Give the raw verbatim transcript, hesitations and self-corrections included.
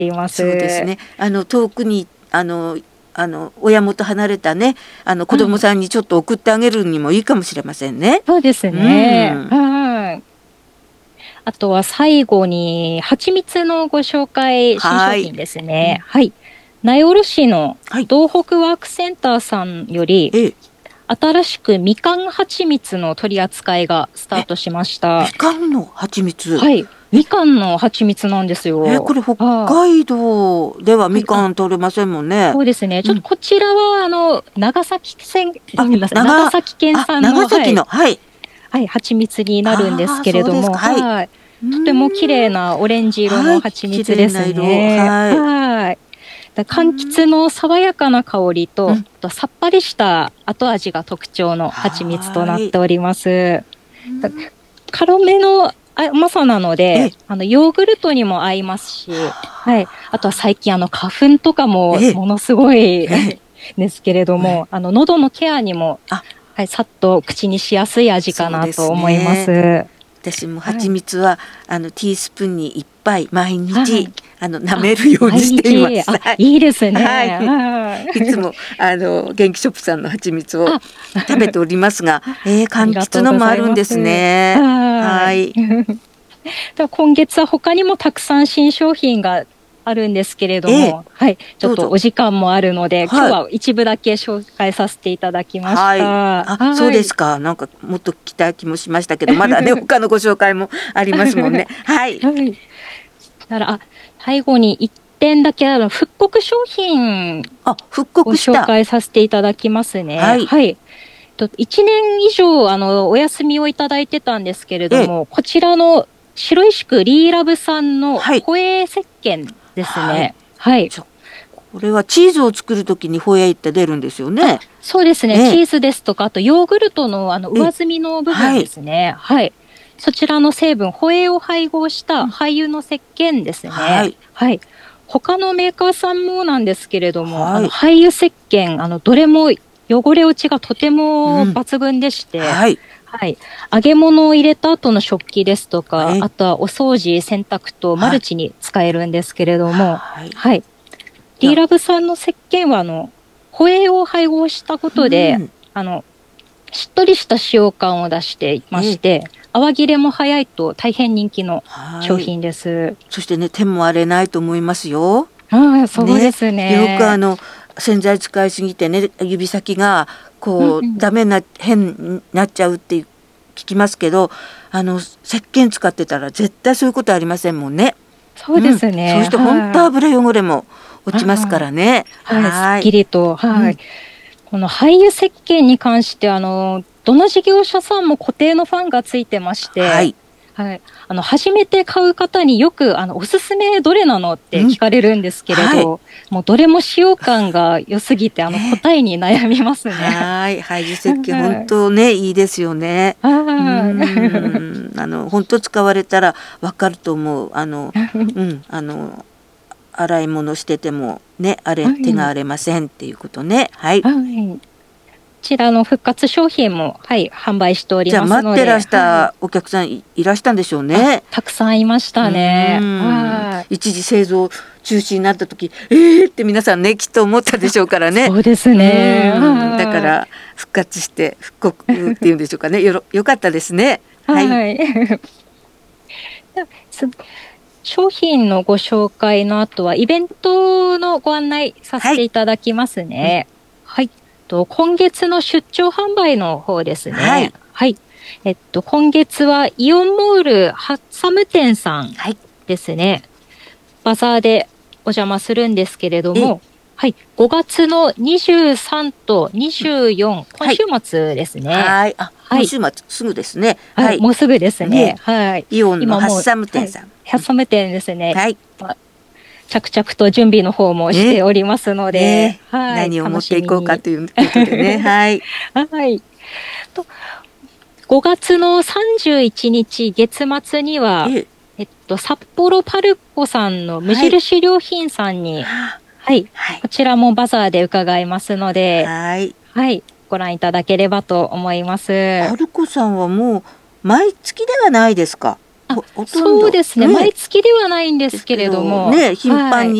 います。 そうですね。あの遠くにあのあの親元離れたね、あの子供さんにちょっと送ってあげるにもいいかもしれませんね。 そうですね。 うん、 はい。あとは最後に、蜂蜜のご紹介、新商はい、 品ですうん、 ね。はい。名寄市のはい、 東北ワークセンターさんより、 ええ、 新しくみかん蜂蜜の取り扱いがスターえ、 トしましみた。 かんの蜂蜜。 はい。みかんの蜂蜜なんですえ、 よ。 これ北あ海道でははい。あ、 みかん取れませんもんね。 そうですね。ちょっとうん。 こちらは、あの、長崎県、ごあ、 めんなさい。長長、 崎県あ、 産の、はい。 長崎の、はい。 はい、蜂蜜になるんですああ、 けれども、 そうですか。はい。 はい。 うーとても綺麗ん。 なオレンジ色はい。 の蜂綺麗蜜ですな色。 ね。 はい。 はい。だうーん。 柑橘の爽やかな香りと、 うん。 あとさっぱりした後味が特徴の蜂蜜となっはい。 ております。だうーん。 軽めの甘さなので、 え、 あの、ヨーグルトにも合いますし、はい。あとは最近、あの、花粉とかもえ、 ものすごいえ、 ですけれどえ、 も、あの、喉のケアにも、 あ、 はい、さっと口にしやすい味かなそうですと思いまね。 す。 私も蜂はい。 蜜はあのティースプーンにいっぱい毎日はい。 あの舐あ、 めるように毎していま日、 す。 あ、 はい。 いいですはい。 ね。はい。 いつもあの元気ショップさんの蜂蜜をあ、 食べておりますが、えー、 あり柑橘のもあがとうございるんですます。 ね。 はい。 はい。 では今月は他にもたくさん新商品があるんですけれどえー、 も、はい。ちょっどうぞ。 とお時間もあるので、今日はい。 は一部だけ紹介させていただきましはい。 た。 あ、そうはい。 ですか。なんかもっと聞きたい気もしましたけど、まだね、他のご紹介もありますもんね。はい。 はい。だから、あ、最後に一点だけあの復刻商品あ、復ご刻した。 紹介させていただきますね。 はい。 はい。といちねん以上、あの、お休みをいただいてたんですけれええ。 ども、こちらの白石区リーラブさんのはい。 ホエー石鹸ですはい。 ね。はい。 ちょこれはチーズを作るときにホエイって出るんですよあ、 ね。 そうですね。 ええ、 チーズですとか、あとヨーグルトのあのええ、 上澄みの部分ではい。 すね。はい。そちらの成分、ホエイを配合したうん、 廃油の石鹸ですね。 はい。 はい。他のメーカーさんもなんですけれども、あのはい。 廃油石鹸、あのどれも汚れ落ちがとてもうん。 抜群でして、 はい。 はい。揚げ物を入れた後の食器ですとか、 え、 あとはお掃除、洗濯とマはい。 ルチに使えるんですけれども、 はい。 はい。 じゃあ、 リーラブさんの石鹸は、あの、ホエイを配合したこうとで、 ん。 あの、しっとりした使用感を出していましえ、 て、泡切れも早いと大変人気のはい。 商品です。 そしてね、手も荒れないと思いますよ。 ああ、そうでね。 すよくあね。 の、洗剤使いすぎてね、指先がこう、 うんうん。 ダメな、変になっちゃうって聞きますけど、あの、石鹸使ってたら絶対そういうことありませんもんね。 そうでうん。そうしすね。 て本当はい。 油汚れも落ちますかあらね。 あ、はい、すっはい。 きりと、はい。 うん。 この廃油石鹸に関して、あの、どの事業者さんも固定のファンがついてまして、 はい。 はい。あの、初めて買う方によく、あの、おすすめどれなのってうん。 聞かれるんですけれはい。 ど、もうどれも使用感が良すぎて、あの、 ね。 答えに悩みますね。 はい。廃油石鹸本はい。 当ね、いいですよね。うーはい。 ん。あの、本当使われたらわかると思う。あの、うん。あの、洗い物しててもね、あれ、手がはい。 荒れませんっていうことね。はい。 はい。こちらの復活商品も、はい、販売しておりじゃあますので、 待ってらしはい。 たお客さんい、いらしたんでしょうあ、 ね。 たくさんいましうたね。 ーん。 はい。 一時製造中止になった時、えーって皆さんね、きっと思ったでしょうからね。 そうですうね。 ーん。だかはい。 ら復活して復刻っていうんでしょうかね。よろ、よかったですね。はい。 はい。です商品のご紹介の後は、イベントのご案内させはい。 ていただきますうん。 ね。はい。と今月の出張販売の方ですね。 はい。 はい。えっと、今月はイオンモールハッサム店さんはい。 ですね。バザーでお邪魔するんですけれどええ。 も、はい。ごがつのにじゅうさんとにじゅうよん、今はい。 週末ですね。 はい。あ、 はい。 今週末すぐですね。 はい、 はい。 もうすぐですね。 ね。 はい。 イオンの今もう、 ハッサムはい。 店さん。 ハッサム店ですね。 はい。 ま着々と準備の方もしてね。 おりますので、 ね。 はい。 何を持楽っていこうかしみに。 ということでね。はい。 はい。と、ごがつのさんじゅういちにち月末には、 ええ。 えっと、札幌パルコさんの無はい。 印良品さんに、 はあ、 はい。 はい。 こちらもバザーで伺いますので、 はい。 はい。ご覧いただければと思います。 パルコさんはもう毎月ではないですか？ ほほとんどそうですね、毎月ではないんですけれども、 ね、頻繁に